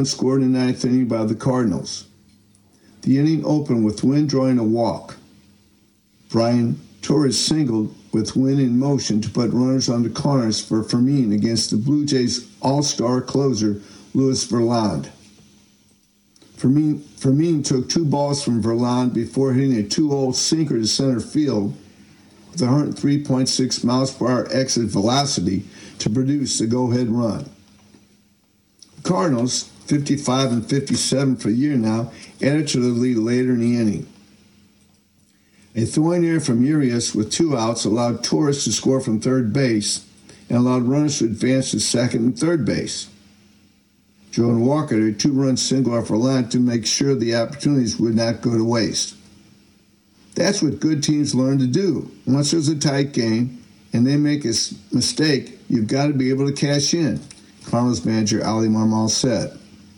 scored in the ninth inning by the Cardinals. The inning opened with Wynn drawing a walk. Brian Torres singled with Wynn in motion to put runners on the corners for Fermin against the Blue Jays all-star closer Louis Verland. Fermin took two balls from Verland before hitting a 2-0 sinker to center field with 103.6 miles per hour exit velocity to produce the go-ahead run. The Cardinals, 55 and 57 for the year now, added to the lead later in the inning. A throwing error from Urias with 2 outs allowed Torres to score from third base and allowed runners to advance to second and third base. Joan Walker had a 2-run single off Verland to make sure the opportunities would not go to waste. That's what good teams learn to do. Once there's a tight game and they make a mistake, you've got to be able to cash in, Cardinals manager Ali Marmol said.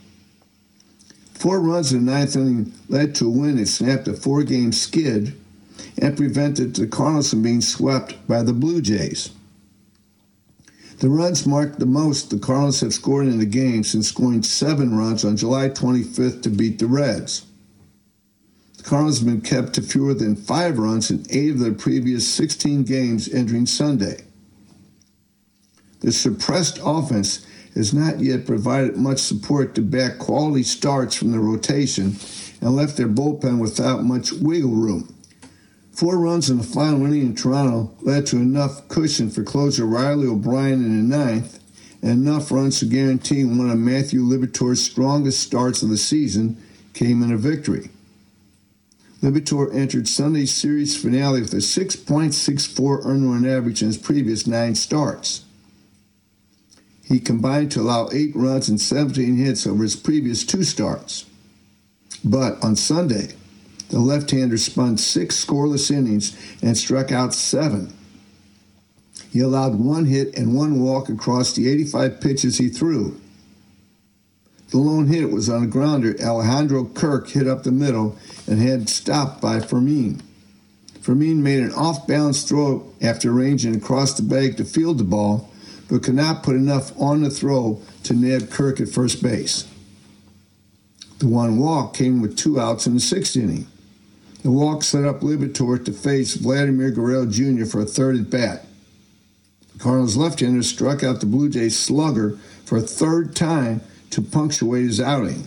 4 runs in the ninth inning led to a win that snapped a 4-game skid and prevented the Cardinals from being swept by the Blue Jays. The runs marked the most the Cardinals have scored in a game since scoring 7 runs on July 25th to beat the Reds. The Cardinals have been kept to fewer than 5 runs in 8 of their previous 16 games entering Sunday. The suppressed offense has not yet provided much support to back quality starts from the rotation and left their bullpen without much wiggle room. 4 runs in the final inning in Toronto led to enough cushion for closer Riley O'Brien in the ninth and enough runs to guarantee one of Matthew Liberatore's strongest starts of the season came in a victory. Liberatore entered Sunday's series finale with a 6.64 earned run average in his previous 9 starts. He combined to allow 8 runs and 17 hits over his previous 2 starts. But on Sunday, the left-hander spun 6 scoreless innings and struck out 7. He allowed 1 hit and 1 walk across the 85 pitches he threw. The lone hit was on a grounder Alejandro Kirk hit up the middle and had stopped by Fermin. Fermin made an off-balance throw after ranging across the bag to field the ball, but could not put enough on the throw to nab Kirk at first base. The 1 walk came with 2 outs in the 6th inning. The walk set up Liberatore to face Vladimir Guerrero Jr. for a third at-bat. The Cardinals left-hander struck out the Blue Jays slugger for a third time to punctuate his outing.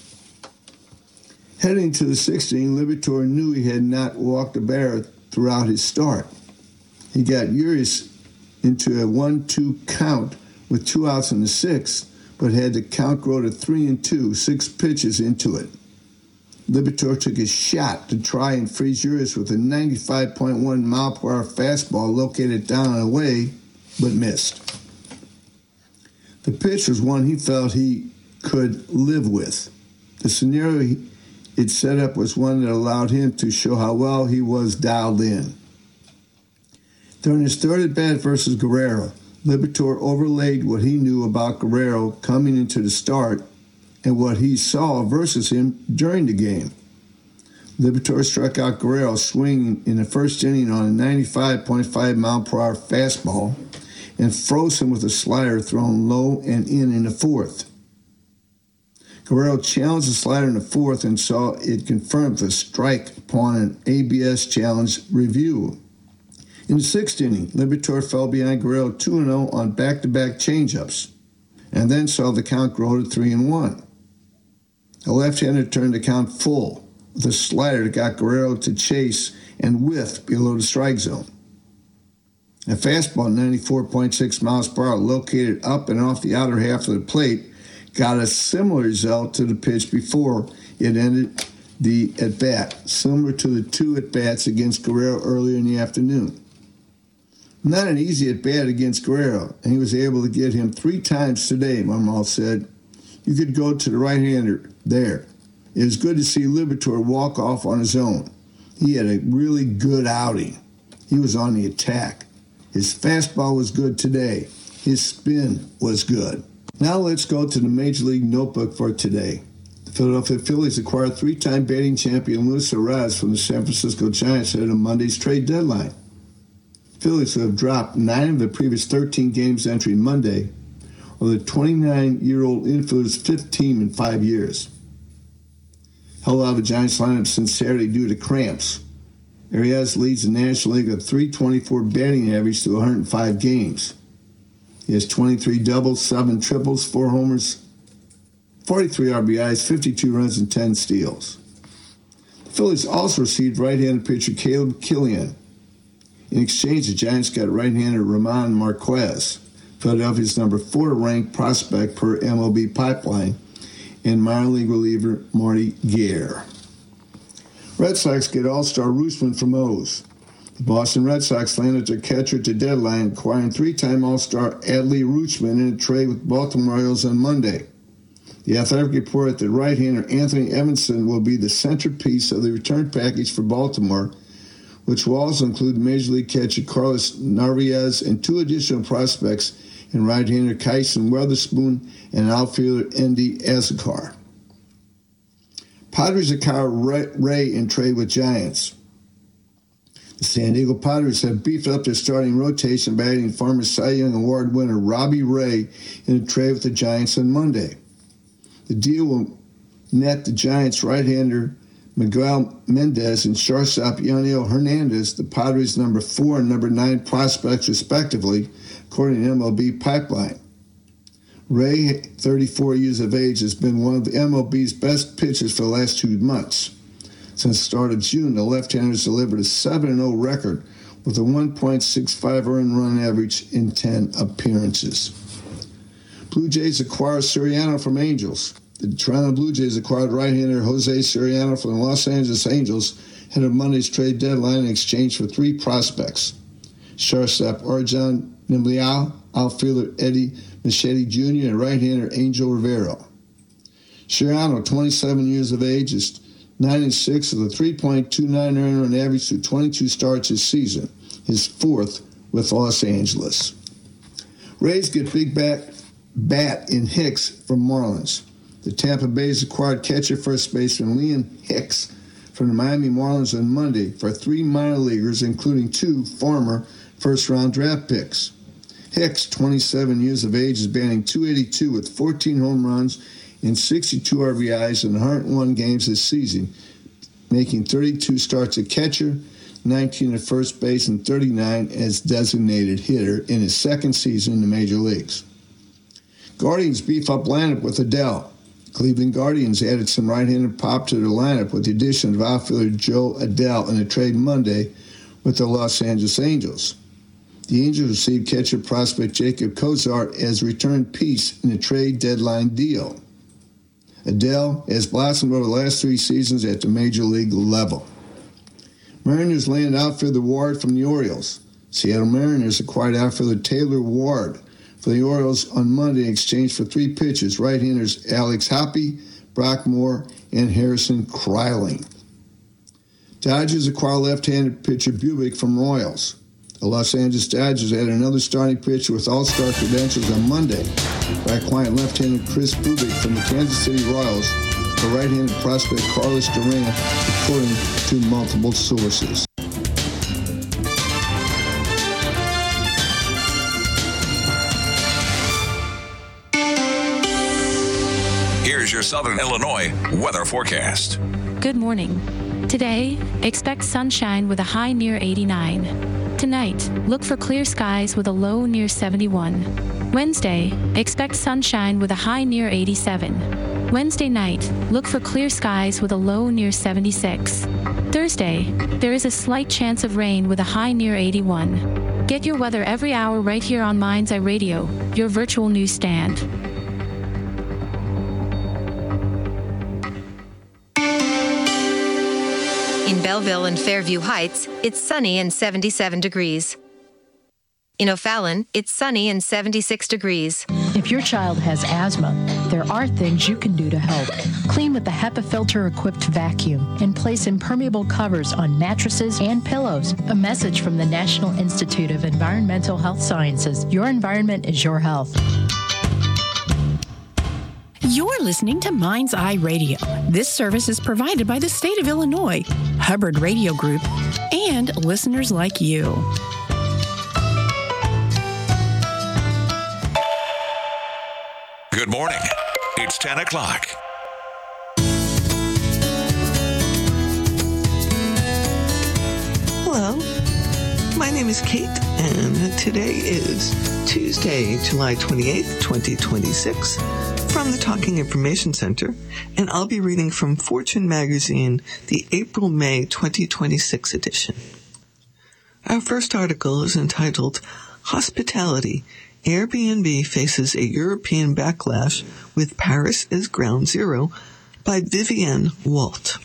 Heading to the 6th inning, Liberatore knew he had not walked a batter throughout his start. He got Urias into a 1-2 count with 2 outs in the 6th, but had the count grow to 3-2, 6 pitches into it. Liberatore took a shot to try and freeze Urias with a 95.1 mile per hour fastball located down and away, but missed. The pitch was one he felt he could live with. The scenario it set up was one that allowed him to show how well he was dialed in. During his third at-bat versus Guerrero, Liberatore overlaid what he knew about Guerrero coming into the start and what he saw versus him during the game. Liberatore struck out Guerrero swinging in the first inning on a 95.5 mile per hour fastball and froze him with a slider thrown low and in the 4th. Guerrero challenged the slider in the 4th and saw it confirmed with a strike upon an ABS challenge review. In the 6th inning, Liberatore fell behind Guerrero 2-0 on back-to-back changeups and then saw the count grow to 3-1. The left-hander turned the count full with a slider that got Guerrero to chase and whiff below the strike zone. A fastball, 94.6 miles per hour, located up and off the outer half of the plate, got a similar result to the pitch before it ended the at-bat, similar to the 2 at-bats against Guerrero earlier in the afternoon. Not an easy at-bat against Guerrero, and he was able to get him 3 times today, Marmol said. You could go to the right-hander there. It was good to see Liberatore walk off on his own. He had a really good outing. He was on the attack. His fastball was good today. His spin was good. Now let's go to the Major League Notebook for today. The Philadelphia Phillies acquired 3-time batting champion Luis Arraez from the San Francisco Giants ahead of Monday's trade deadline. Phillies, who have dropped 9 of the previous 13 games entering Monday, while the 29-year-old infielder is 15 in 5 years. Held out of the Giants lineup since Saturday due to cramps. Arias leads the National League with .324 batting average through 105 games. He has 23 doubles, 7 triples, 4 homers, 43 RBIs, 52 runs, and 10 steals. The Phillies also received right-handed pitcher Caleb Killian. In exchange, the Giants got right-hander Ramon Marquez, Philadelphia's number 4 ranked prospect per MLB Pipeline, and minor league reliever Marty Gare. Red Sox get all-star Roosman from O's. The Boston Red Sox landed their catcher at the deadline, acquiring 3-time all-star Adley Rutschman in a trade with Baltimore Orioles on Monday. The Athletic reported that right-hander Anthony Evanson will be the centerpiece of the return package for Baltimore, which will also include Major League catcher Carlos Narvaez and 2 additional prospects in right-hander Kyson Weatherspoon and outfielder Endy Azekar. Padres acquire Ray in trade with Giants. The San Diego Padres have beefed up their starting rotation by adding former Cy Young Award winner Robbie Ray in a trade with the Giants on Monday. The deal will net the Giants right-hander Miguel Mendez and shortstop Yaniel Hernandez, the Padres' number 4 and number 9 prospects respectively, according to MLB Pipeline. Ray, 34 years of age, has been one of the MLB's best pitchers for the last 2 months. Since the start of June, the left-hander has delivered a 7-0 record with a 1.65 earned run average in 10 appearances. Blue Jays acquire Soriano from Angels. The Toronto Blue Jays acquired right-hander Jose Soriano from the Los Angeles Angels ahead of Monday's trade deadline in exchange for 3 prospects: shortstop Arjan Nimliao, outfielder Eddie Machete Jr., and right-hander Angel Rivero. Soriano, 27 years of age, is 9-6 with a 3.29 earned run average through 22 starts this season, his 4th with Los Angeles. Rays get big bat in Hicks from Marlins. The Tampa Bay's acquired catcher first baseman Liam Hicks from the Miami Marlins on Monday for 3 minor leaguers, including 2 former first-round draft picks. Hicks, 27 years of age, is batting .282 with 14 home runs and 62 RBIs in 101 games this season, making 32 starts at catcher, 19 at first base, and 39 as designated hitter in his 2nd season in the major leagues. Guardians beef up lineup with Adele. Cleveland Guardians added some right-handed pop to their lineup with the addition of outfielder Joe Adele in a trade Monday with the Los Angeles Angels. The Angels received catcher prospect Jacob Kozar as return piece in a trade deadline deal. Adele has blossomed over the last 3 seasons at the major league level. Mariners land outfielder Ward from the Orioles. Seattle Mariners acquired outfielder Taylor Ward for the Orioles on Monday in exchange for 3 pitchers, right-handers Alex Hoppe, Brock Moore, and Harrison Kryling. Dodgers acquire left-handed pitcher Bubic from Royals. The Los Angeles Dodgers added another starting pitcher with all-star credentials on Monday by acquiring left-handed Chris Bubic from the Kansas City Royals for right-handed prospect Carlos Duran, according to multiple sources. Here's your Southern Illinois weather forecast. Good morning. Today, expect sunshine with a high near 89. Tonight, look for clear skies with a low near 71. Wednesday, expect sunshine with a high near 87. Wednesday night, look for clear skies with a low near 76. Thursday, there is a slight chance of rain with a high near 81. Get your weather every hour right here on Mind's Eye Radio, your virtual newsstand. In Belleville and Fairview Heights, it's sunny and 77 degrees. In O'Fallon, it's sunny and 76 degrees. If your child has asthma, there are things you can do to help. Clean with the HEPA filter-equipped vacuum and place impermeable covers on mattresses and pillows. A message from the National Institute of Environmental Health Sciences. Your environment is your health. You're listening to Mind's Eye Radio. This service is provided by the state of Illinois, Hubbard Radio Group, and listeners like you. Good morning. It's 10 o'clock. Hello, my name is Kate, and today is Tuesday, July 28th, 2026, from the Talking Information Center, and I'll be reading from Fortune Magazine, the April-May 2026 edition. Our first article is entitled, Hospitality, Airbnb Faces a European Backlash with Paris as Ground Zero, by Vivienne Walt.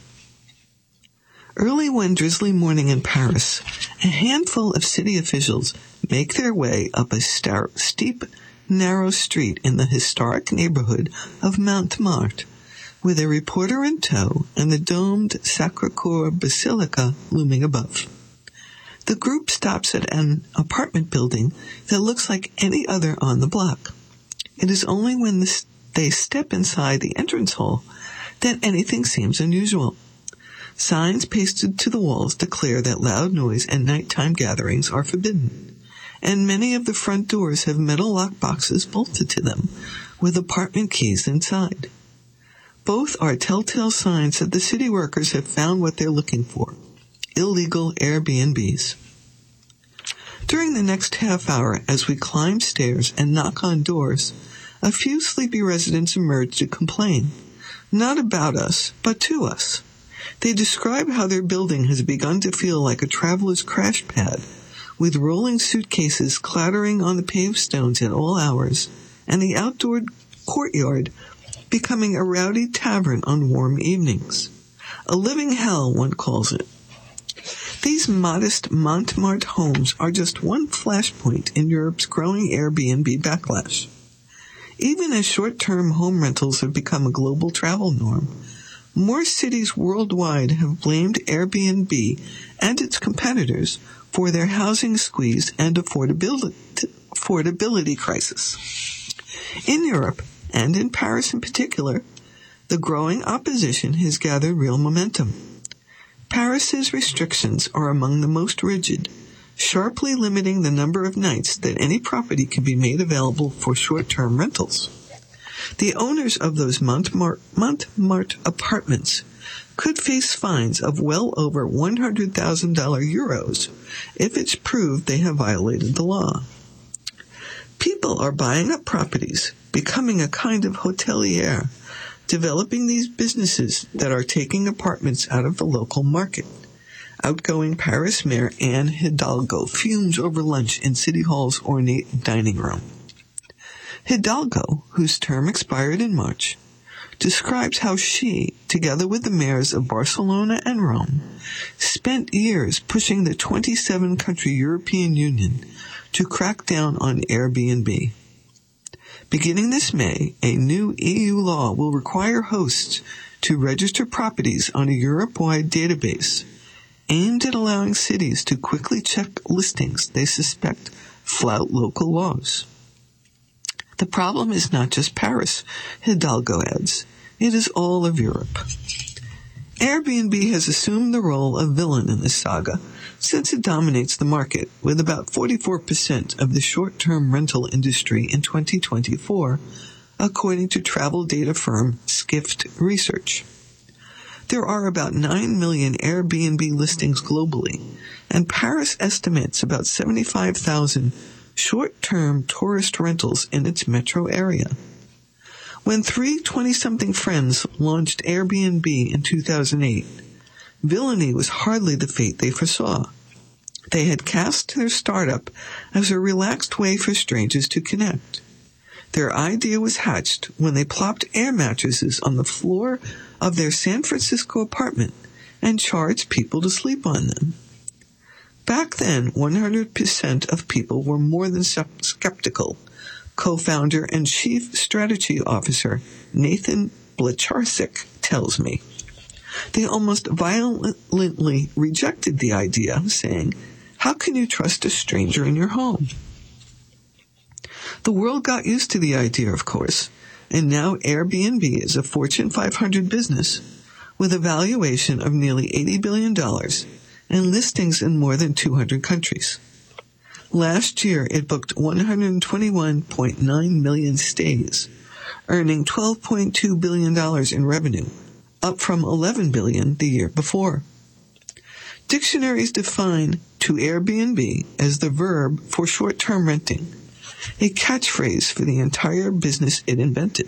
Early one drizzly morning in Paris, a handful of city officials make their way up a steep, narrow street in the historic neighborhood of Montmartre, with a reporter in tow and the domed Sacré-Cœur Basilica looming above. The group stops at an apartment building that looks like any other on the block. It is only when they step inside the entrance hall that anything seems unusual. Signs pasted to the walls declare that loud noise and nighttime gatherings are forbidden, and many of the front doors have metal lock boxes bolted to them, with apartment keys inside. Both are telltale signs that the city workers have found what they're looking for: illegal Airbnbs. During the next half hour, as we climb stairs and knock on doors, a few sleepy residents emerge to complain, not about us, but to us. They describe how their building has begun to feel like a traveler's crash pad, with rolling suitcases clattering on the paved stones at all hours, and the outdoor courtyard becoming a rowdy tavern on warm evenings. A living hell, one calls it. These modest Montmartre homes are just one flashpoint in Europe's growing Airbnb backlash. Even as short-term home rentals have become a global travel norm, more cities worldwide have blamed Airbnb and its competitors for their housing squeeze and affordability crisis. In Europe, and in Paris in particular, the growing opposition has gathered real momentum. Paris's restrictions are among the most rigid, sharply limiting the number of nights that any property can be made available for short-term rentals. The owners of those Montmartre apartments could face fines of well over €100,000 if it's proved they have violated the law. People are buying up properties, becoming a kind of hotelier, developing these businesses that are taking apartments out of the local market. Outgoing Paris Mayor Anne Hidalgo fumes over lunch in City Hall's ornate dining room. Hidalgo, whose term expired in March, describes how she, together with the mayors of Barcelona and Rome, spent years pushing the 27-country European Union to crack down on Airbnb. Beginning this May, a new EU law will require hosts to register properties on a Europe-wide database aimed at allowing cities to quickly check listings they suspect flout local laws. The problem is not just Paris, Hidalgo adds. It is all of Europe. Airbnb has assumed the role of villain in this saga, since it dominates the market, with about 44% of the short-term rental industry in 2024, according to travel data firm Skift Research. There are about 9 million Airbnb listings globally, and Paris estimates about 75,000 short-term tourist rentals in its metro area. When three 20-something friends launched Airbnb in 2008, villainy was hardly the fate they foresaw. They had cast their startup as a relaxed way for strangers to connect. Their idea was hatched when they plopped air mattresses on the floor of their San Francisco apartment and charged people to sleep on them. Back then, 100% of people were more than skeptical, co-founder and chief strategy officer Nathan Blecharczyk tells me. They almost violently rejected the idea, saying, "How can you trust a stranger in your home?" The world got used to the idea, of course, and now Airbnb is a Fortune 500 business with a valuation of nearly $80 billion and listings in more than 200 countries. Last year, it booked 121.9 million stays, earning $12.2 billion in revenue, up from $11 billion the year before. Dictionaries define to Airbnb as the verb for short-term renting, a catchphrase for the entire business it invented.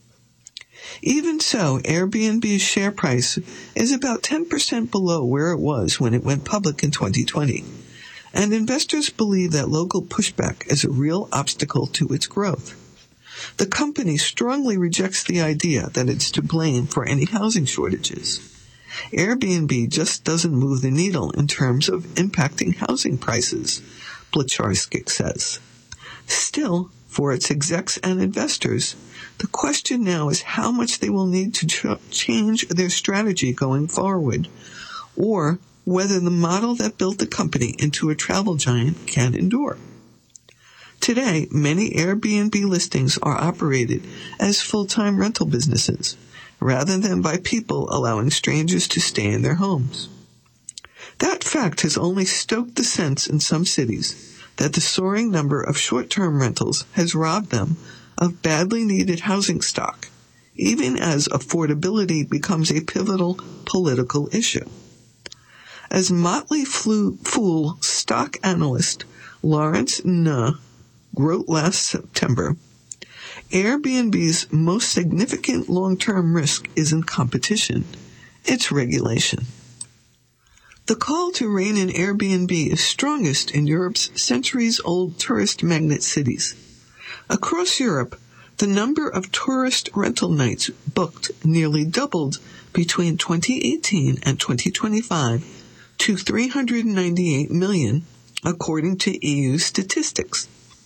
Even so, Airbnb's share price is about 10% below where it was when it went public in 2020, and investors believe that local pushback is a real obstacle to its growth. The company strongly rejects the idea that it's to blame for any housing shortages. Airbnb just doesn't move the needle in terms of impacting housing prices, Blecharczyk says. Still, for its execs and investors, the question now is how much they will need to change their strategy going forward, or whether the model that built the company into a travel giant can endure. Today, many Airbnb listings are operated as full-time rental businesses, rather than by people allowing strangers to stay in their homes. That fact has only stoked the sense in some cities that the soaring number of short-term rentals has robbed them of badly needed housing stock, even as affordability becomes a pivotal political issue. As Motley Fool stock analyst Lawrence Nuh wrote last September, Airbnb's most significant long-term risk isn't competition, it's regulation. The call to rein in Airbnb is strongest in Europe's centuries-old tourist magnet cities. Across Europe, the number of tourist rental nights booked nearly doubled between 2018 and 2025 to 398 million, according to EU statistics.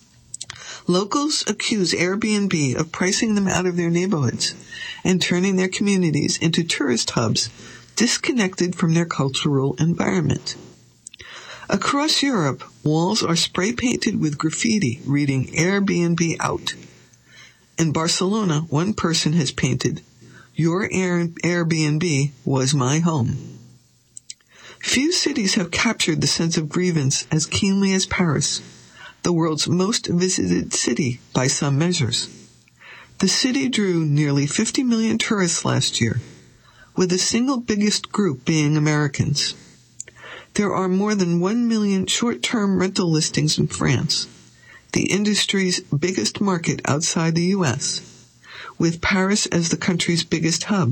Locals accuse Airbnb of pricing them out of their neighborhoods and turning their communities into tourist hubs disconnected from their cultural environment. Across Europe, walls are spray-painted with graffiti reading Airbnb out. In Barcelona, one person has painted, "Your Airbnb was my home." Few cities have captured the sense of grievance as keenly as Paris, the world's most visited city by some measures. The city drew nearly 50 million tourists last year, with the single biggest group being Americans. There are more than 1 million short-term rental listings in France, the industry's biggest market outside the U.S., with Paris as the country's biggest hub.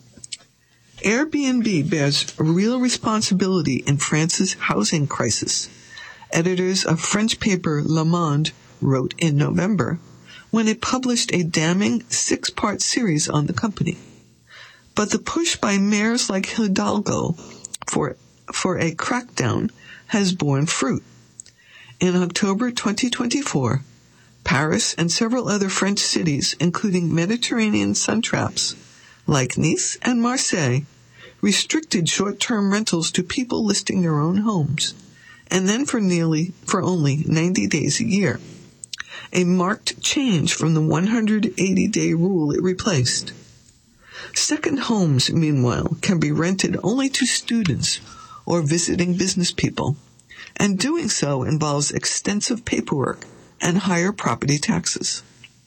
Airbnb bears real responsibility in France's housing crisis, editors of French paper Le Monde wrote in November, when it published a damning 6-part series on the company. But the push by mayors like Hidalgo for a crackdown has borne fruit. In October 2024, Paris and several other French cities, including Mediterranean sun traps like Nice and Marseille, restricted short-term rentals to people listing their own homes, and then for only 90 days a year, a marked change from the 180-day rule it replaced. Second homes, meanwhile, can be rented only to students or visiting business people, and doing so involves extensive paperwork and higher property taxes.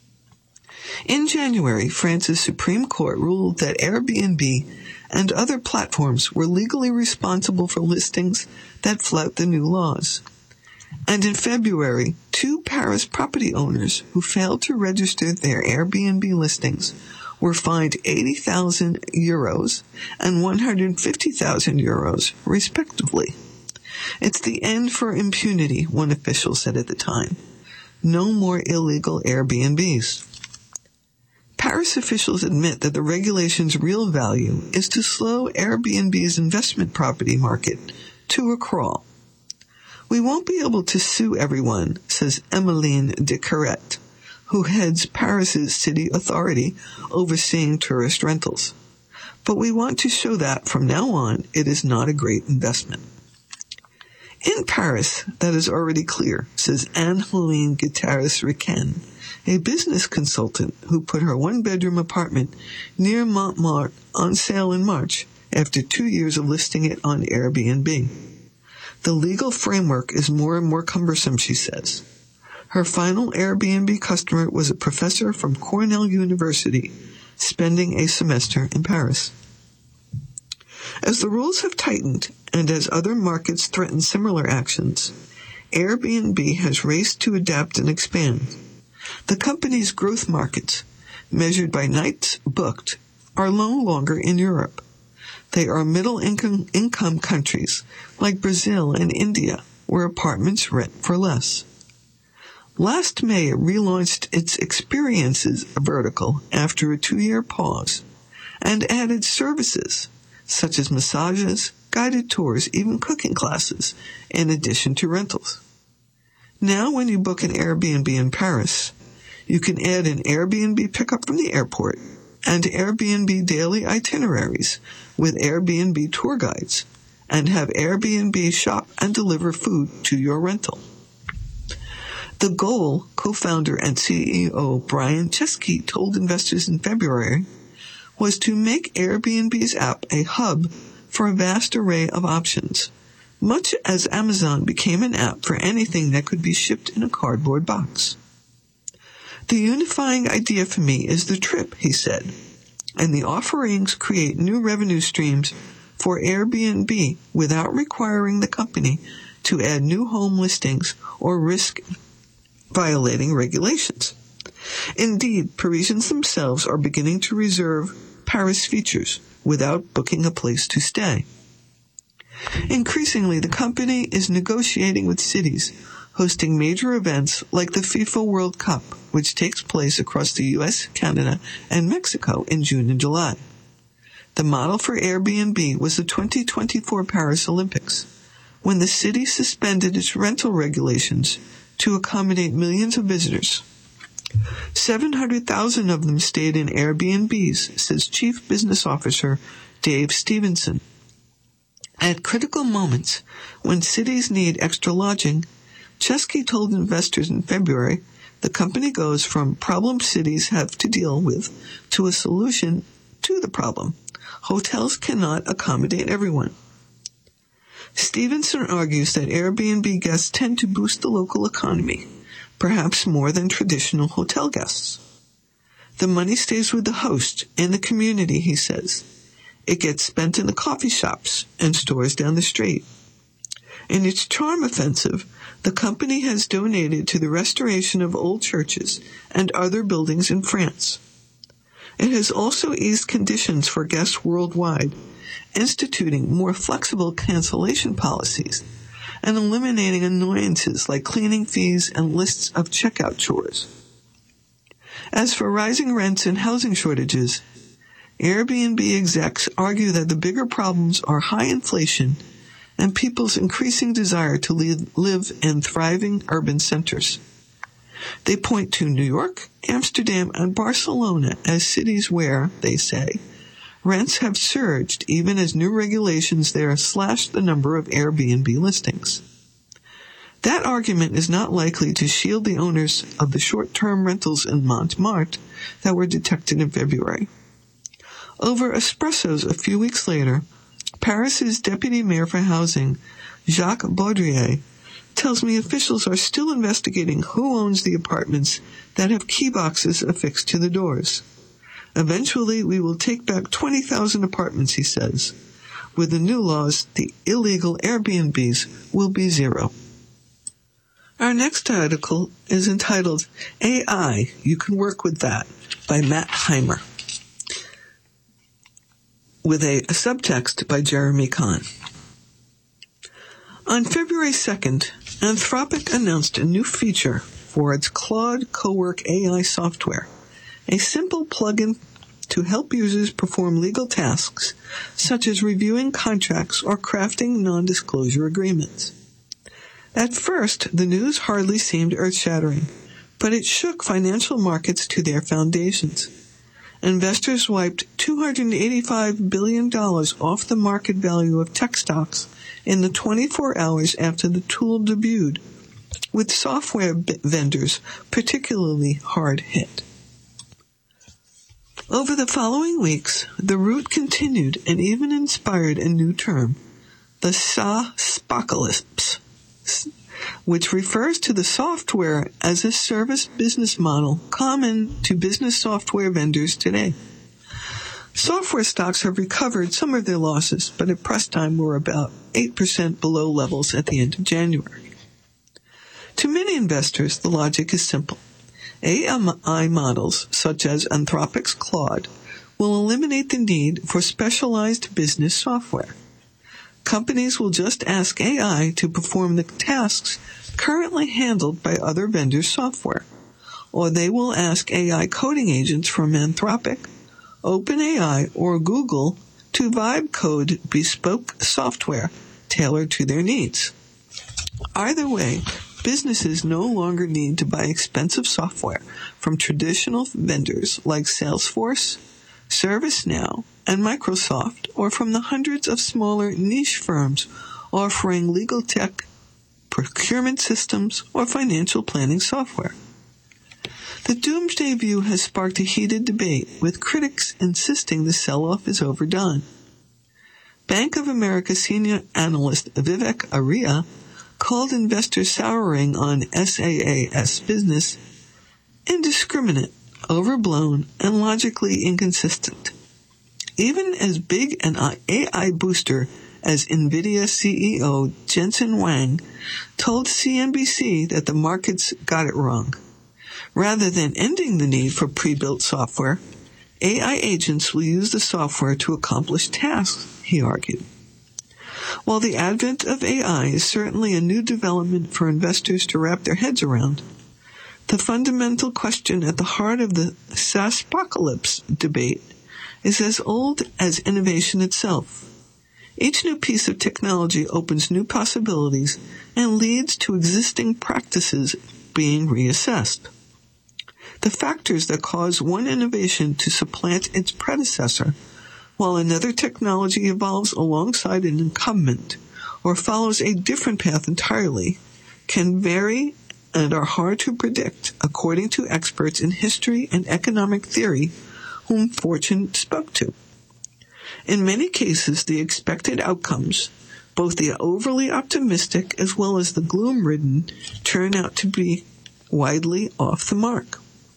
In January, France's Supreme Court ruled that Airbnb and other platforms were legally responsible for listings that flout the new laws. And in February, 2 Paris property owners who failed to register their Airbnb listings were fined €80,000 and €150,000, respectively. It's the end for impunity, one official said at the time. No more illegal Airbnbs. Paris officials admit that the regulation's real value is to slow Airbnb's investment property market to a crawl. We won't be able to sue everyone, says Emmeline de Carrette, who heads Paris's city authority overseeing tourist rentals. But we want to show that from now on, it is not a great investment. In Paris, that is already clear, says Anne-Helene Guitierrez-Riquen, a business consultant who put her 1-bedroom apartment near Montmartre on sale in March after 2 years of listing it on Airbnb. The legal framework is more and more cumbersome, she says. Her final Airbnb customer was a professor from Cornell University, spending a semester in Paris. As the rules have tightened, and as other markets threaten similar actions, Airbnb has raced to adapt and expand. The company's growth markets, measured by nights booked, are no longer in Europe. They are middle-income countries like Brazil and India, where apartments rent for less. Last May, it relaunched its experiences vertical after a 2-year pause and added services such as massages, guided tours, even cooking classes, in addition to rentals. Now, when you book an Airbnb in Paris, you can add an Airbnb pickup from the airport and Airbnb daily itineraries with Airbnb tour guides, and have Airbnb shop and deliver food to your rental. The goal, co-founder and CEO Brian Chesky told investors in February, was to make Airbnb's app a hub for a vast array of options, much as Amazon became an app for anything that could be shipped in a cardboard box. The unifying idea for me is the trip, he said, and the offerings create new revenue streams for Airbnb without requiring the company to add new home listings or risk violating regulations. Indeed, Parisians themselves are beginning to reserve Paris features without booking a place to stay. Increasingly, the company is negotiating with cities hosting major events like the FIFA World Cup, which takes place across the U.S., Canada, and Mexico in June and July. The model for Airbnb was the 2024 Paris Olympics, when the city suspended its rental regulations to accommodate millions of visitors. 700,000 of them stayed in Airbnbs, says Chief Business Officer Dave Stevenson. At critical moments, when cities need extra lodging, Chesky told investors in February the company goes from problem cities have to deal with to a solution to the problem. Hotels cannot accommodate everyone. Stevenson argues that Airbnb guests tend to boost the local economy, perhaps more than traditional hotel guests. The money stays with the host and the community, he says. It gets spent in the coffee shops and stores down the street. In its charm offensive, the company has donated to the restoration of old churches and other buildings in France. It has also eased conditions for guests worldwide, instituting more flexible cancellation policies and eliminating annoyances like cleaning fees and lists of checkout chores. As for rising rents and housing shortages, Airbnb execs argue that the bigger problems are high inflation and people's increasing desire to live in thriving urban centers. They point to New York, Amsterdam, and Barcelona as cities where, they say, rents have surged even as new regulations there slashed the number of Airbnb listings. That argument is not likely to shield the owners of the short-term rentals in Montmartre that were detected in February. Over espressos a few weeks later, Paris's deputy mayor for housing, Jacques Baudrier, tells me officials are still investigating who owns the apartments that have key boxes affixed to the doors. Eventually, we will take back 20,000 apartments, he says. With the new laws, the illegal Airbnbs will be zero. Our next article is entitled, AI, You Can Work With That, by Matt Heimer, with a subtext by Jeremy Kahn. On February 2nd, Anthropic announced a new feature for its Claude Cowork AI software, a simple plugin to help users perform legal tasks such as reviewing contracts or crafting non-disclosure agreements. At first, the news hardly seemed earth-shattering, but it shook financial markets to their foundations. Investors wiped $285 billion off the market value of tech stocks in the 24 hours after the tool debuted, with software vendors particularly hard hit. Over the following weeks, the rout continued and even inspired a new term, the SaaSpocalypse. which refers to the software as a service business model common to business software vendors today. Software stocks have recovered some of their losses, but at press time were about 8% below levels at the end of January. To many investors, the logic is simple. AI models, such as Anthropic's Claude, will eliminate the need for specialized business software. Companies will just ask AI to perform the tasks currently handled by other vendors' software, or they will ask AI coding agents from Anthropic, OpenAI, or Google to vibe code bespoke software tailored to their needs. Either way, businesses no longer need to buy expensive software from traditional vendors like Salesforce, ServiceNow, and Microsoft, or from the hundreds of smaller niche firms offering legal tech, procurement systems, or financial planning software. The doomsday view has sparked a heated debate, with critics insisting the sell-off is overdone. Bank of America senior analyst Vivek Arya called investors souring on SaaS business indiscriminate, overblown, and logically inconsistent. Even as big an AI booster as NVIDIA CEO Jensen Huang told CNBC that the markets got it wrong. Rather than ending the need for pre-built software, AI agents will use the software to accomplish tasks, he argued. While the advent of AI is certainly a new development for investors to wrap their heads around, the fundamental question at the heart of the SaaSpocalypse debate is as old as innovation itself. Each new piece of technology opens new possibilities and leads to existing practices being reassessed. The factors that cause one innovation to supplant its predecessor, while another technology evolves alongside an incumbent or follows a different path entirely, can vary and are hard to predict, according to experts in history and economic theory whom Fortune spoke to. In many cases, the expected outcomes, both the overly optimistic as well as the gloom-ridden, turn out to be widely off the mark.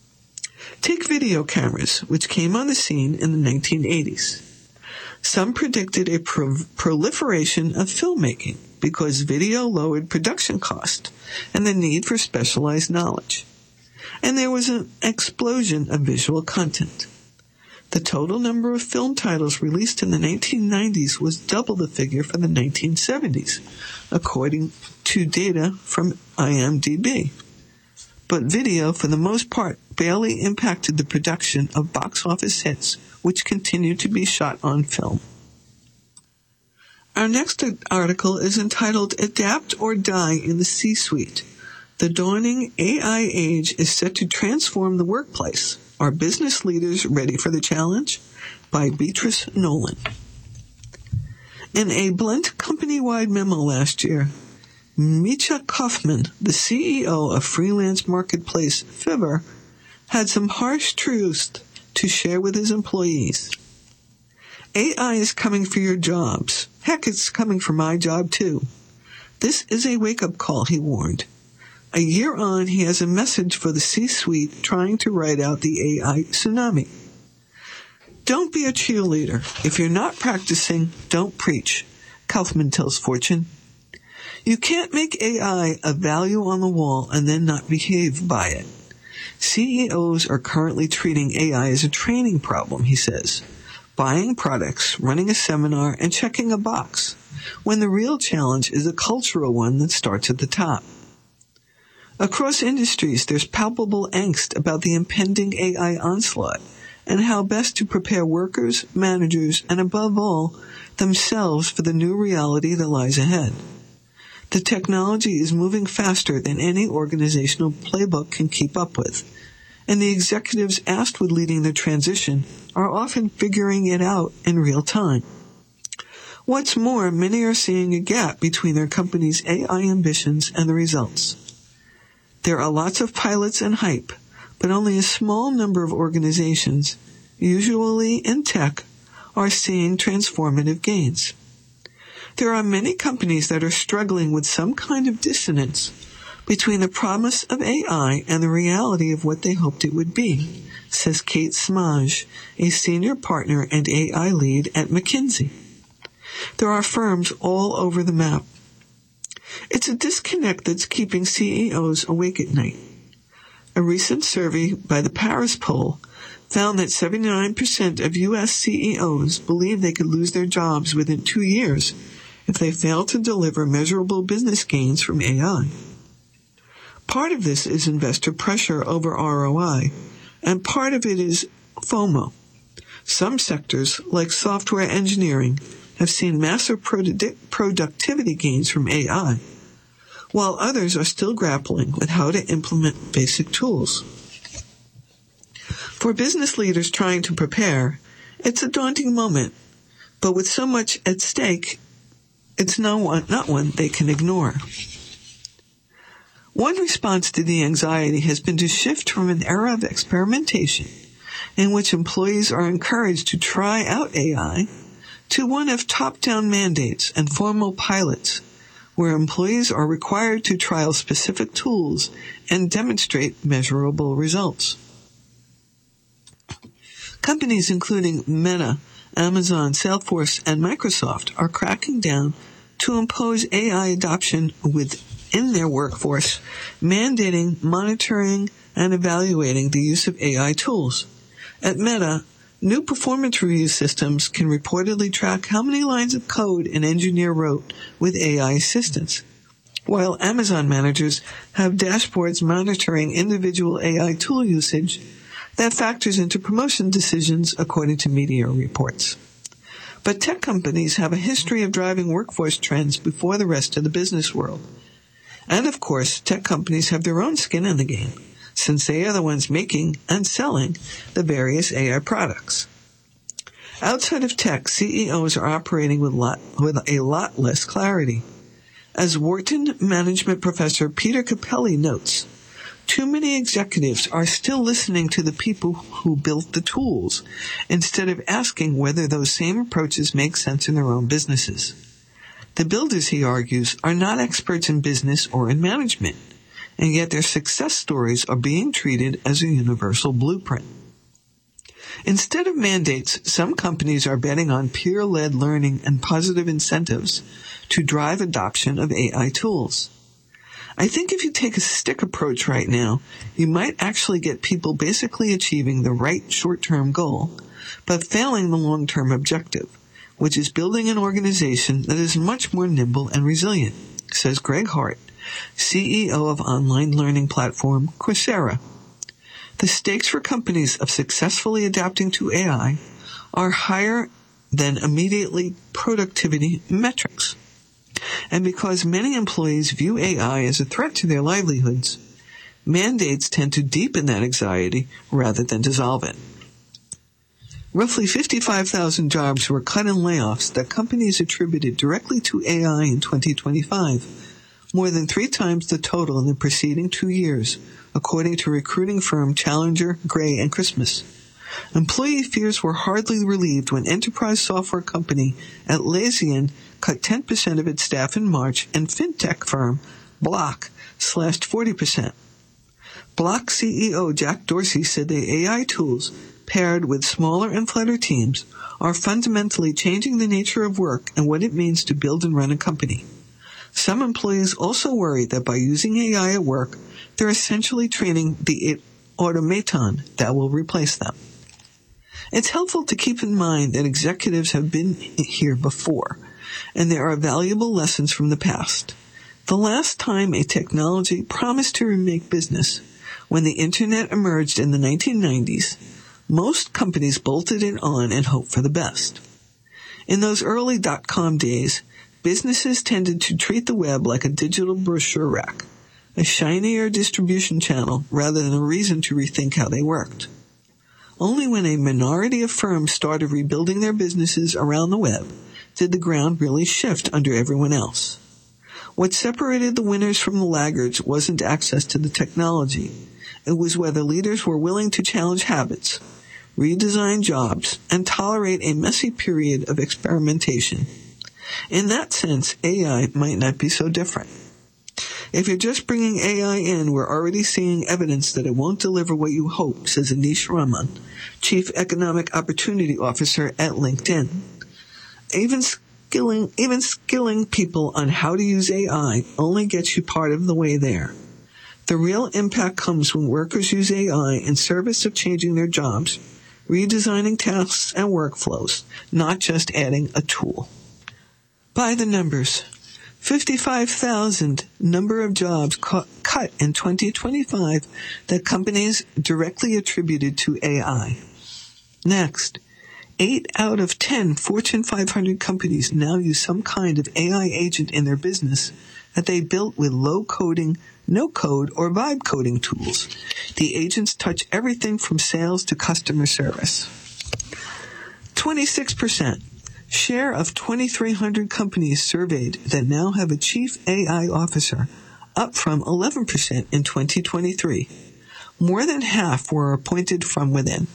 Take video cameras, which came on the scene in the 1980s. Some predicted a proliferation of filmmaking because video lowered production cost and the need for specialized knowledge. And there was an explosion of visual content. The total number of film titles released in the 1990s was double the figure for the 1970s, according to data from IMDb. But video, for the most part, barely impacted the production of box office hits, which continued to be shot on film. Our next article is entitled Adapt or Die in the C-Suite. The dawning AI age is set to transform the workplace. Are business leaders ready for the challenge? By Beatrice Nolan. In a blunt company-wide memo last year, Micha Kaufman, the CEO of freelance marketplace Fiverr, had some harsh truths to share with his employees. AI is coming for your jobs. Heck, it's coming for my job too. This is a wake-up call, he warned. A year on, he has a message for the C-suite trying to ride out the AI tsunami. Don't be a cheerleader. If you're not practicing, don't preach, Kaufman tells Fortune. You can't make AI a value on the wall and then not behave by it. CEOs are currently treating AI as a training problem, he says, buying products, running a seminar, and checking a box, when the real challenge is a cultural one that starts at the top. Across industries, there's palpable angst about the impending AI onslaught and how best to prepare workers, managers, and above all, themselves for the new reality that lies ahead. The technology is moving faster than any organizational playbook can keep up with, and the executives tasked with leading the transition are often figuring it out in real time. What's more, many are seeing a gap between their company's AI ambitions and the results. There are lots of pilots and hype, but only a small number of organizations, usually in tech, are seeing transformative gains. There are many companies that are struggling with some kind of dissonance between the promise of AI and the reality of what they hoped it would be, says Kate Smaj, a senior partner and AI lead at McKinsey. There are firms all over the map. It's a disconnect that's keeping CEOs awake at night. A recent survey by the Paris Poll found that 79% of U.S. CEOs believe they could lose their jobs within 2 years if they fail to deliver measurable business gains from AI. Part of this is investor pressure over ROI, and part of it is FOMO. Some sectors, like software engineering, have seen massive productivity gains from AI, while others are still grappling with how to implement basic tools. For business leaders trying to prepare, it's a daunting moment, but with so much at stake, it's not one they can ignore. One response to the anxiety has been to shift from an era of experimentation, in which employees are encouraged to try out AI, to one of top-down mandates and formal pilots, where employees are required to trial specific tools and demonstrate measurable results. Companies including Meta, Amazon, Salesforce, and Microsoft are cracking down to impose AI adoption within their workforce, mandating, monitoring, and evaluating the use of AI tools. At Meta, new performance review systems can reportedly track how many lines of code an engineer wrote with AI assistance, while Amazon managers have dashboards monitoring individual AI tool usage that factors into promotion decisions, according to media reports. But tech companies have a history of driving workforce trends before the rest of the business world. And of course, tech companies have their own skin in the game, since they are the ones making and selling the various AI products. Outside of tech, CEOs are operating with a lot less clarity. As Wharton management professor Peter Capelli notes, too many executives are still listening to the people who built the tools, instead of asking whether those same approaches make sense in their own businesses. The builders, he argues, are not experts in business or in management, and yet their success stories are being treated as a universal blueprint. Instead of mandates, some companies are betting on peer-led learning and positive incentives to drive adoption of AI tools. I think if you take a stick approach right now, you might actually get people basically achieving the right short-term goal, but failing the long-term objective, which is building an organization that is much more nimble and resilient, says Greg Hart, CEO of online learning platform Coursera. The stakes for companies of successfully adapting to AI are higher than immediately productivity metrics. And because many employees view AI as a threat to their livelihoods, mandates tend to deepen that anxiety rather than dissolve it. Roughly 55,000 jobs were cut in layoffs that companies attributed directly to AI in 2025, more than 3 times the total in the preceding 2 years, according to recruiting firm Challenger, Gray & Christmas. Employee fears were hardly relieved when enterprise software company Atlassian cut 10% of its staff in March, and fintech firm Block slashed 40%. Block CEO Jack Dorsey said the AI tools, paired with smaller and flatter teams, are fundamentally changing the nature of work and what it means to build and run a company. Some employees also worry that by using AI at work, they're essentially training the automaton that will replace them. It's helpful to keep in mind that executives have been here before, and there are valuable lessons from the past. The last time a technology promised to remake business, when the internet emerged in the 1990s, most companies bolted it on and hoped for the best. In those early .com days, businesses tended to treat the web like a digital brochure rack, a shinier distribution channel rather than a reason to rethink how they worked. Only when a minority of firms started rebuilding their businesses around the web did the ground really shift under everyone else. What separated the winners from the laggards wasn't access to the technology. It was whether leaders were willing to challenge habits, redesign jobs, and tolerate a messy period of experimentation. In that sense, AI might not be so different. If you're just bringing AI in, we're already seeing evidence that it won't deliver what you hope, says Anish Raman, Chief Economic Opportunity Officer at LinkedIn. Even skilling people on how to use AI only gets you part of the way there. The real impact comes when workers use AI in service of changing their jobs, redesigning tasks and workflows, not just adding a tool. By the numbers, 55,000 number of jobs cut in 2025 that companies directly attributed to AI. Next, 8 out of 10 Fortune 500 companies now use some kind of AI agent in their business that they built with low-coding, no-code, or vibe coding tools. The agents touch everything from sales to customer service. 26%. Share of 2,300 companies surveyed that now have a chief AI officer, up from 11% in 2023. More than half were appointed from within.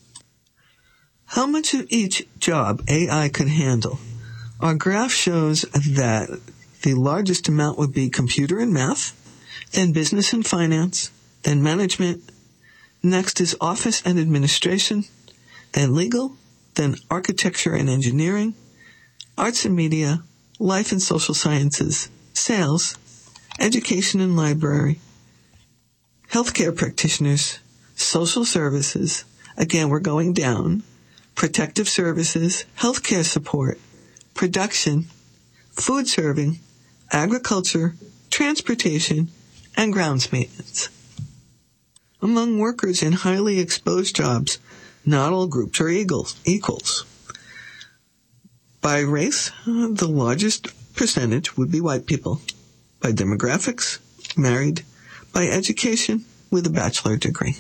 How much of each job AI could handle? Our graph shows that the largest amount would be computer and math, then business and finance, then management. Next is office and administration, then legal, then architecture and engineering, arts and media, life and social sciences, sales, education and library, healthcare practitioners, social services, again we're going down, protective services, healthcare support, production, food serving, agriculture, transportation, and grounds maintenance. Among workers in highly exposed jobs, not all groups are equals. By race, the largest percentage would be white people. By demographics, married. By education, with a bachelor degree.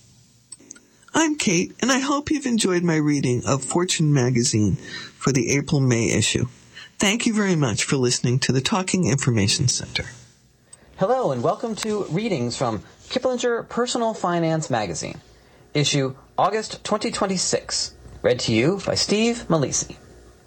I'm Kate, and I hope you've enjoyed my reading of Fortune magazine for the April-May issue. Thank you very much for listening to the Talking Information Center. Hello, and welcome to readings from Kiplinger Personal Finance Magazine, issue August 2026, read to you by Steve Malisi.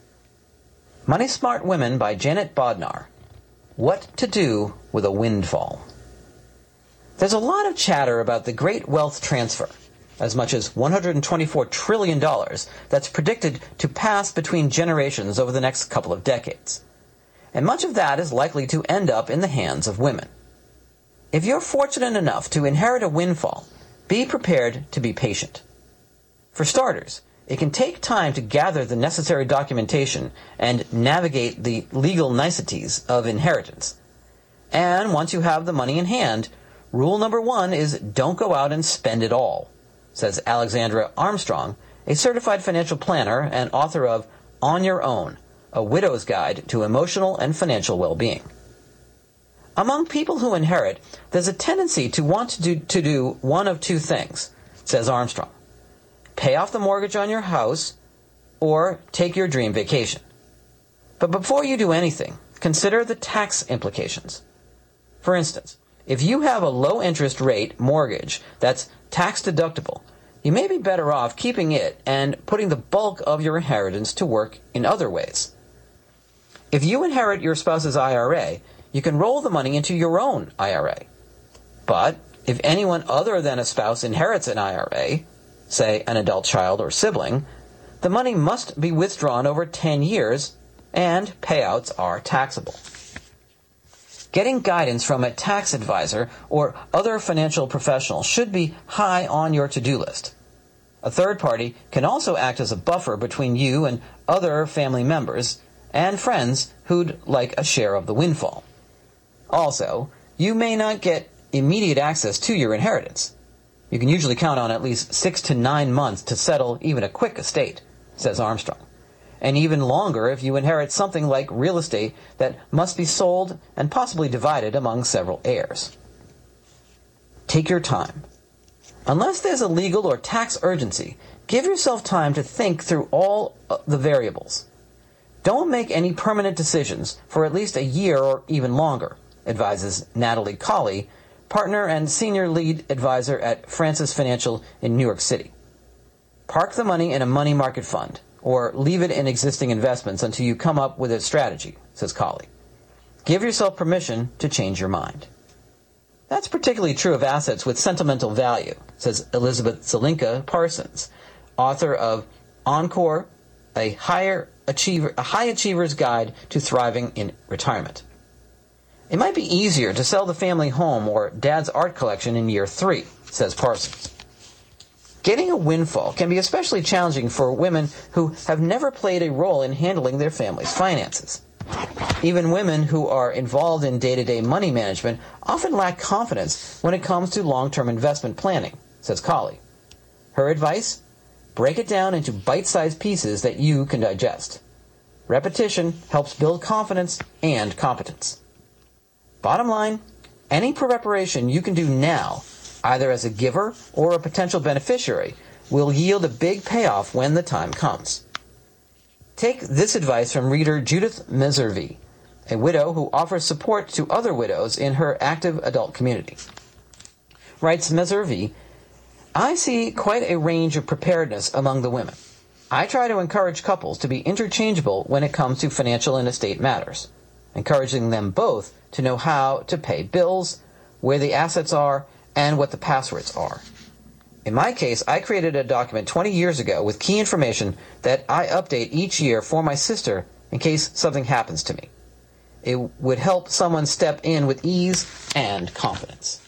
Money Smart Women by Janet Bodnar. What to do with a windfall. There's a lot of chatter about the great wealth transfer, as much as $124 trillion that's predicted to pass between generations over the next couple of decades. And much of that is likely to end up in the hands of women. If you're fortunate enough to inherit a windfall, be prepared to be patient. For starters, it can take time to gather the necessary documentation and navigate the legal niceties of inheritance. And once you have the money in hand, rule number 1 is don't go out and spend it all, says Alexandra Armstrong, a certified financial planner and author of On Your Own, A Widow's Guide to Emotional and Financial Well-Being. Among people who inherit, there's a tendency to want to do one of two things, says Armstrong. Pay off the mortgage on your house or take your dream vacation. But before you do anything, consider the tax implications. For instance, if you have a low-interest rate mortgage that's tax-deductible, you may be better off keeping it and putting the bulk of your inheritance to work in other ways. If you inherit your spouse's IRA, you can roll the money into your own IRA. But if anyone other than a spouse inherits an IRA, say an adult child or sibling, the money must be withdrawn over 10 years, and payouts are taxable. Getting guidance from a tax advisor or other financial professional should be high on your to-do list. A third party can also act as a buffer between you and other family members and friends who'd like a share of the windfall. Also, you may not get immediate access to your inheritance. You can usually count on at least 6 to 9 months to settle even a quick estate, says Armstrong, and even longer if you inherit something like real estate that must be sold and possibly divided among several heirs. Take your time. Unless there's a legal or tax urgency, give yourself time to think through all the variables. Don't make any permanent decisions for at least a year or even longer, advises Natalie Colley, partner and senior lead advisor at Francis Financial in New York City. Park the money in a money market fund or leave it in existing investments until you come up with a strategy, says Colley. Give yourself permission to change your mind. That's particularly true of assets with sentimental value, says Elizabeth Zelinka Parsons, author of Encore, a high achiever's guide to thriving in retirement. It might be easier to sell the family home or dad's art collection in year 3, says Parsons. Getting a windfall can be especially challenging for women who have never played a role in handling their family's finances. Even women who are involved in day-to-day money management often lack confidence when it comes to long-term investment planning, says Colley. Her advice? Break it down into bite-sized pieces that you can digest. Repetition helps build confidence and competence. Bottom line, any preparation you can do now, either as a giver or a potential beneficiary, will yield a big payoff when the time comes. Take this advice from reader Judith Meservey, a widow who offers support to other widows in her active adult community. Writes Meservey, I see quite a range of preparedness among the women. I try to encourage couples to be interchangeable when it comes to financial and estate matters, encouraging them both to know how to pay bills, where the assets are, and what the passwords are. In my case, I created a document 20 years ago with key information that I update each year for my sister in case something happens to me. It would help someone step in with ease and confidence.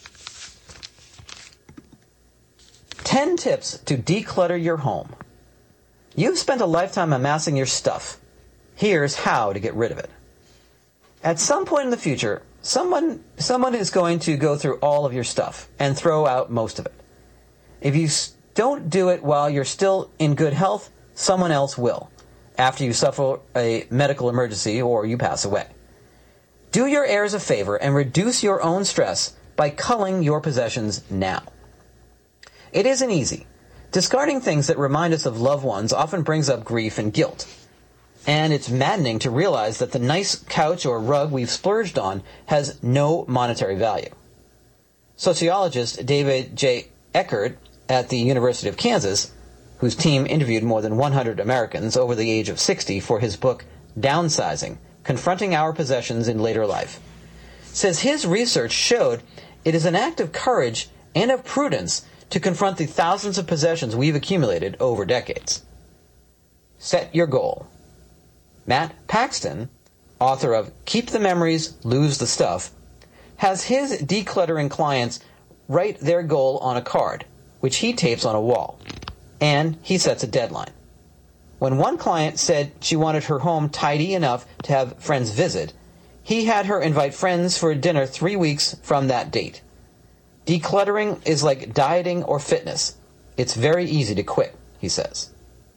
10 tips to declutter your home. You've spent a lifetime amassing your stuff. Here's how to get rid of it. At some point in the future, someone is going to go through all of your stuff and throw out most of it. If you don't do it while you're still in good health, someone else will, after you suffer a medical emergency or you pass away. Do your heirs a favor and reduce your own stress by culling your possessions now. It isn't easy. Discarding things that remind us of loved ones often brings up grief and guilt. And it's maddening to realize that the nice couch or rug we've splurged on has no monetary value. Sociologist David J. Eckert at the University of Kansas, whose team interviewed more than 100 Americans over the age of 60 for his book Downsizing, Confronting Our Possessions in Later Life, says his research showed it is an act of courage and of prudence to confront the thousands of possessions we've accumulated over decades. Set your goal. Matt Paxton, author of Keep the Memories, Lose the Stuff, has his decluttering clients write their goal on a card, which he tapes on a wall, and he sets a deadline. When one client said she wanted her home tidy enough to have friends visit, he had her invite friends for dinner 3 weeks from that date. Decluttering is like dieting or fitness. It's very easy to quit, he says.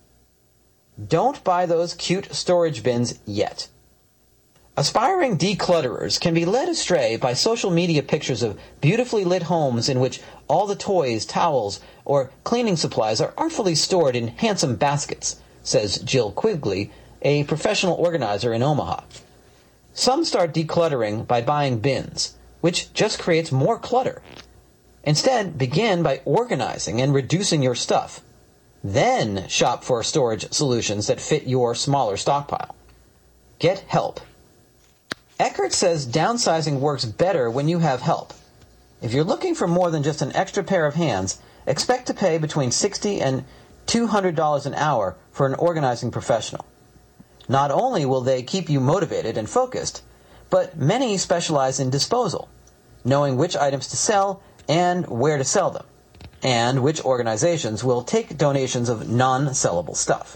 Don't buy those cute storage bins yet. Aspiring declutterers can be led astray by social media pictures of beautifully lit homes in which all the toys, towels, or cleaning supplies are artfully stored in handsome baskets, says Jill Quigley, a professional organizer in Omaha. Some start decluttering by buying bins, which just creates more clutter. Instead, begin by organizing and reducing your stuff. Then shop for storage solutions that fit your smaller stockpile. Get help. Eckert says downsizing works better when you have help. If you're looking for more than just an extra pair of hands, expect to pay between $60 and $200 an hour for an organizing professional. Not only will they keep you motivated and focused, but many specialize in disposal, knowing which items to sell and where to sell them, and which organizations will take donations of non-sellable stuff.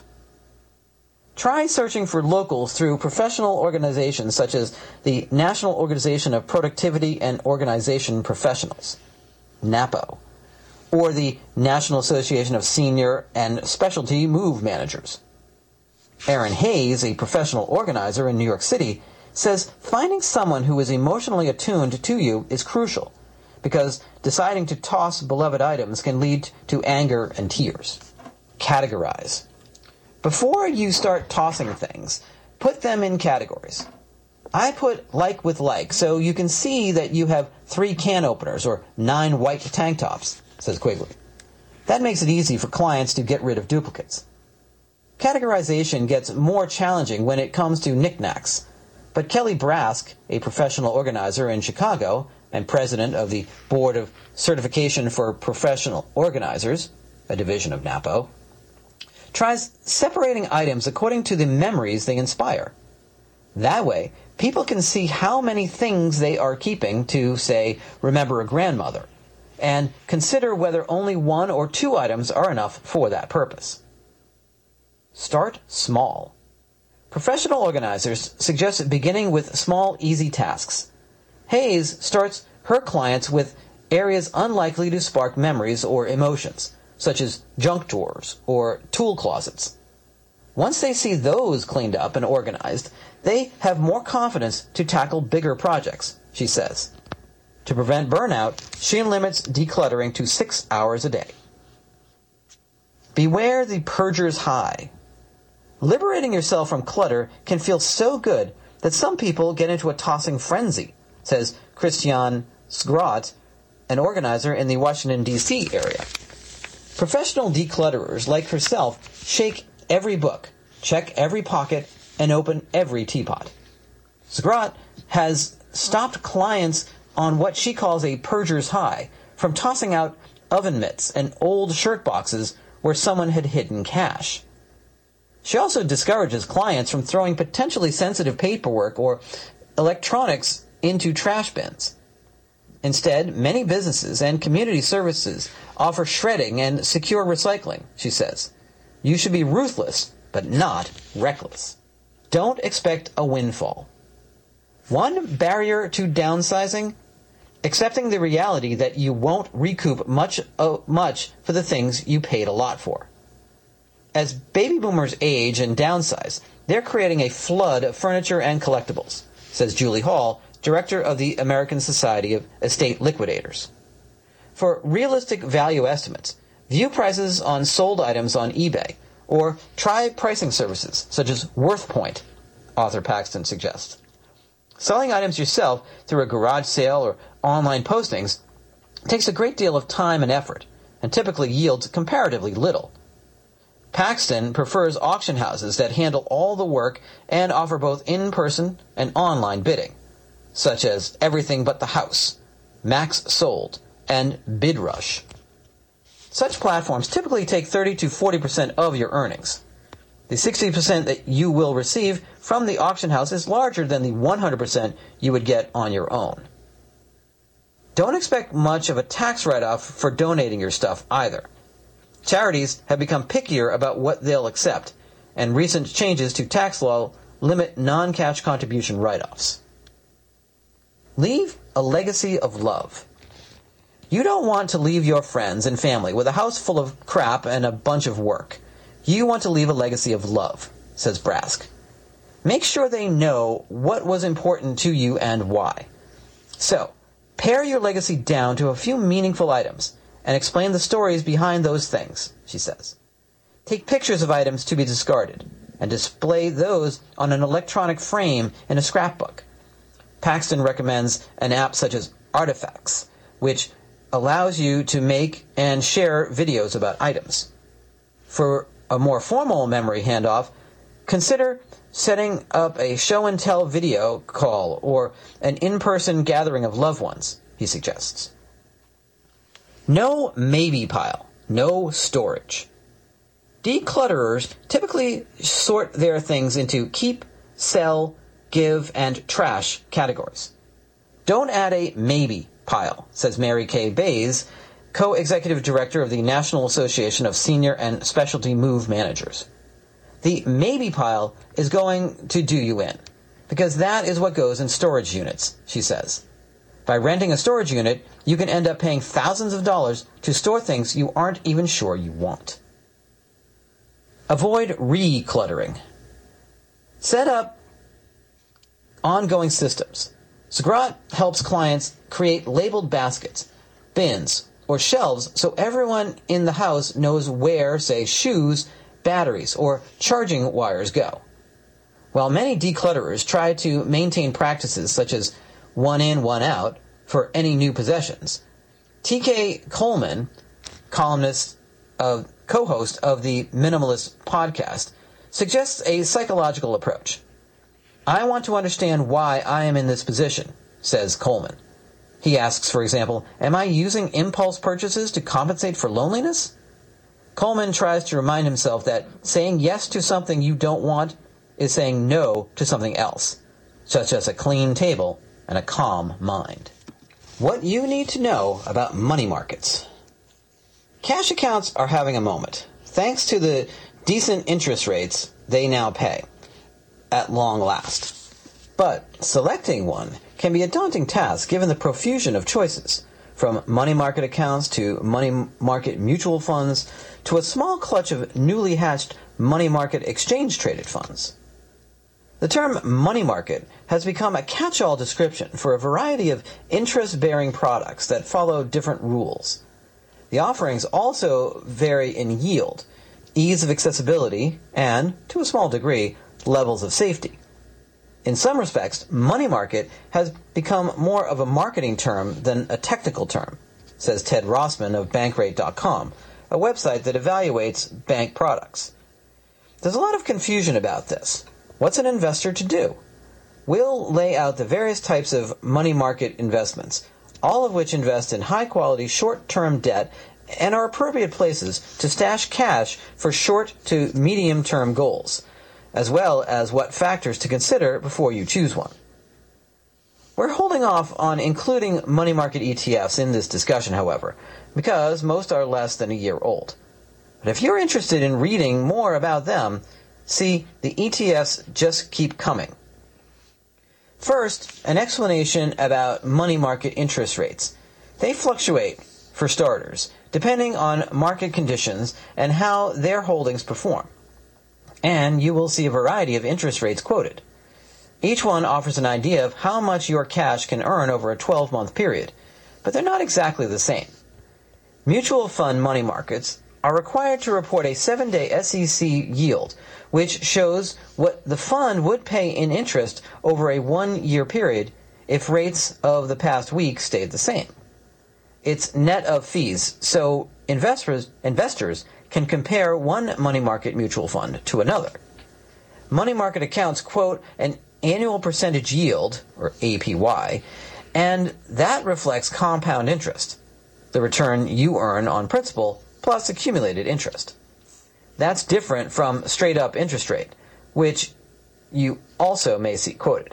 Try searching for locals through professional organizations such as the National Organization of Productivity and Organization Professionals, NAPO, or the National Association of Senior and Specialty Move Managers. Aaron Hayes, a professional organizer in New York City, says finding someone who is emotionally attuned to you is crucial, because deciding to toss beloved items can lead to anger and tears. Categorize. Before you start tossing things, put them in categories. I put like with like, so you can see that you have 3 can openers or 9 white tank tops, says Quigley. That makes it easy for clients to get rid of duplicates. categorization gets more challenging when it comes to knickknacks. But Kelly Brask, a professional organizer in Chicago and president of the Board of Certification for Professional Organizers, a division of NAPO, tries separating items according to the memories they inspire. That way, people can see how many things they are keeping to, say, remember a grandmother, and consider whether only one or two items are enough for that purpose. Start small. Professional organizers suggest beginning with small, easy tasks. Hayes starts her clients with areas unlikely to spark memories or emotions, such as junk drawers or tool closets. Once they see those cleaned up and organized, they have more confidence to tackle bigger projects, she says. To prevent burnout, she limits decluttering to 6 hours a day. Beware the purger's high. Liberating yourself from clutter can feel so good that some people get into a tossing frenzy, says Christiane Sgrot, an organizer in the Washington, D.C. area. Professional declutterers like herself shake every book, check every pocket, and open every teapot. Sgrot has stopped clients on what she calls a purger's high from tossing out oven mitts and old shirt boxes where someone had hidden cash. She also discourages clients from throwing potentially sensitive paperwork or electronics into trash bins. Instead, many businesses and community services offer shredding and secure recycling, she says. You should be ruthless, but not reckless. Don't expect a windfall. One barrier to downsizing? Accepting the reality that you won't recoup much for the things you paid a lot for. As baby boomers age and downsize, they're creating a flood of furniture and collectibles, says Julie Hall, director of the American Society of Estate Liquidators. For realistic value estimates, view prices on sold items on eBay, or try pricing services such as WorthPoint, author Paxton suggests. Selling items yourself through a garage sale or online postings takes a great deal of time and effort, and typically yields comparatively little. Paxton prefers auction houses that handle all the work and offer both in-person and online bidding, such as Everything But the House, Max Sold, and BidRush. Such platforms typically take 30 to 40% of your earnings. The 60% that you will receive from the auction house is larger than the 100% you would get on your own. Don't expect much of a tax write-off for donating your stuff either. Charities have become pickier about what they'll accept, and recent changes to tax law limit non-cash contribution write-offs. Leave a legacy of love. You don't want to leave your friends and family with a house full of crap and a bunch of work. You want to leave a legacy of love, says Brask. Make sure they know what was important to you and why. So, pare your legacy down to a few meaningful items and explain the stories behind those things, she says. Take pictures of items to be discarded and display those on an electronic frame in a scrapbook. Paxton recommends an app such as Artifacts, which allows you to make and share videos about items. For a more formal memory handoff, consider setting up a show-and-tell video call or an in-person gathering of loved ones, he suggests. No maybe pile, no storage. Declutterers typically sort their things into keep, sell, give, and trash categories. Don't add a maybe pile, says Mary Kay Bays, co-executive director of the National Association of Senior and Specialty Move Managers. The maybe pile is going to do you in, because that is what goes in storage units, she says. By renting a storage unit, you can end up paying thousands of dollars to store things you aren't even sure you want. Avoid re-cluttering. Set up ongoing systems. Sgrot helps clients create labeled baskets, bins, or shelves so everyone in the house knows where, say, shoes, batteries, or charging wires go. While many declutterers try to maintain practices such as one in, one out for any new possessions, T.K. Coleman, co-host of the Minimalist podcast, suggests a psychological approach. I want to understand why I am in this position, says Coleman. He asks, for example, am I using impulse purchases to compensate for loneliness? Coleman tries to remind himself that saying yes to something you don't want is saying no to something else, such as a clean table and a calm mind. What you need to know about money markets. Cash accounts are having a moment, thanks to the decent interest rates they now pay, at long last. But selecting one can be a daunting task given the profusion of choices, from money market accounts to money market mutual funds to a small clutch of newly hatched money market exchange-traded funds. The term money market has become a catch-all description for a variety of interest-bearing products that follow different rules. The offerings also vary in yield, ease of accessibility, and, to a small degree, levels of safety. In some respects, money market has become more of a marketing term than a technical term, says Ted Rossman of Bankrate.com, a website that evaluates bank products. There's a lot of confusion about this. What's an investor to do? We'll lay out the various types of money market investments, all of which invest in high-quality short-term debt and are appropriate places to stash cash for short to medium-term goals, as well as what factors to consider before you choose one. We're holding off on including money market ETFs in this discussion, however, because most are less than a year old. But if you're interested in reading more about them, see, the ETFs just keep coming. First, an explanation about money market interest rates. They fluctuate, for starters, depending on market conditions and how their holdings perform. And you will see a variety of interest rates quoted. Each one offers an idea of how much your cash can earn over a 12-month period, but they're not exactly the same. Mutual fund money markets are required to report a 7-day SEC yield, which shows what the fund would pay in interest over a 1-year period if rates of the past week stayed the same. It's net of fees, so investors can compare one money market mutual fund to another. Money market accounts quote an annual percentage yield, or APY, and that reflects compound interest, the return you earn on principal plus accumulated interest. That's different from straight-up interest rate, which you also may see quoted.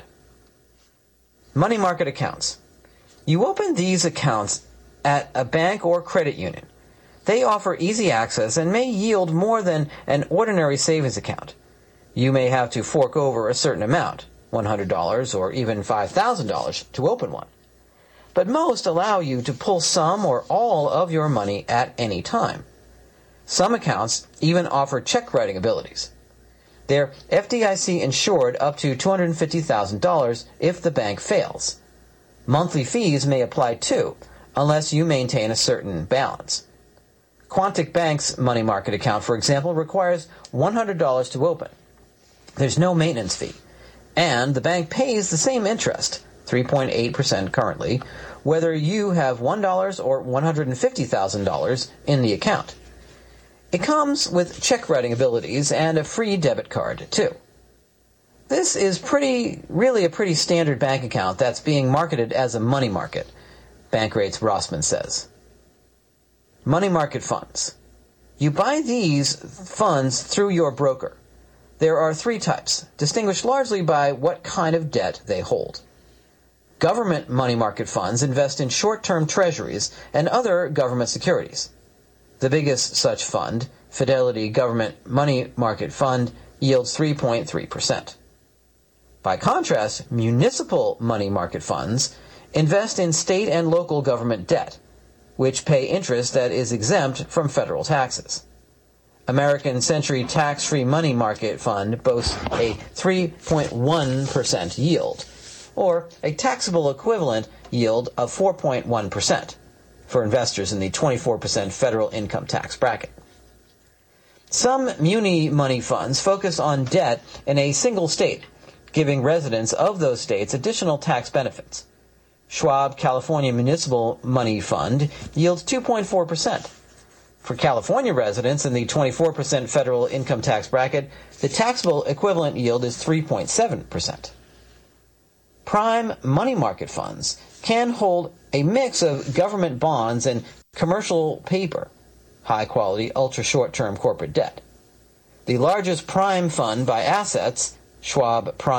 Money market accounts. You open these accounts at a bank or credit union. They offer easy access and may yield more than an ordinary savings account. You may have to fork over a certain amount, $100 or even $5,000, to open one. But most allow you to pull some or all of your money at any time. Some accounts even offer check writing abilities. They're FDIC insured up to $250,000 if the bank fails. Monthly fees may apply too, unless you maintain a certain balance. Quantic Bank's money market account, for example, requires $100 to open. There's no maintenance fee, and the bank pays the same interest, 3.8% currently, whether you have $1 or $150,000 in the account. It comes with check writing abilities and a free debit card, too. This is really a pretty standard bank account that's being marketed as a money market, Bankrate's Rossman says. Money market funds. You buy these funds through your broker. There are 3 types, distinguished largely by what kind of debt they hold. Government money market funds invest in short-term treasuries and other government securities. The biggest such fund, Fidelity Government Money Market Fund, yields 3.3%. By contrast, municipal money market funds invest in state and local government debt, which pay interest that is exempt from federal taxes. American Century Tax-Free Money Market Fund boasts a 3.1% yield, or a taxable equivalent yield of 4.1% for investors in the 24% federal income tax bracket. Some muni money funds focus on debt in a single state, giving residents of those states additional tax benefits. Schwab California Municipal Money Fund yields 2.4%. For California residents in the 24% federal income tax bracket, the taxable equivalent yield is 3.7%. Prime money market funds can hold a mix of government bonds and commercial paper, high-quality, ultra-short-term corporate debt. The largest prime fund by assets, Schwab Prime